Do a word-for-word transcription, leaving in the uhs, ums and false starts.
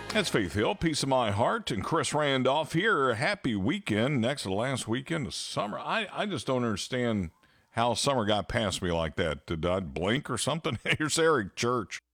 That's Faith Hill, Peace of My Heart, and Chris Randolph here. Happy weekend, next to the last weekend of summer. I, I just don't understand how summer got past me like that. Did I blink or something? Here's Eric Church.